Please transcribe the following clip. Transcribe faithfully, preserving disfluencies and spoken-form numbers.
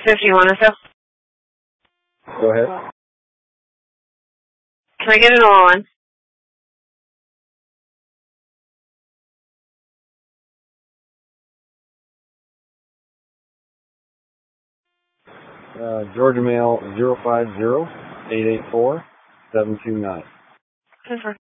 fifty-one or so. Go ahead. Can I get it on? Uh, Georgia Mail zero five zero eight eight four seven two nine.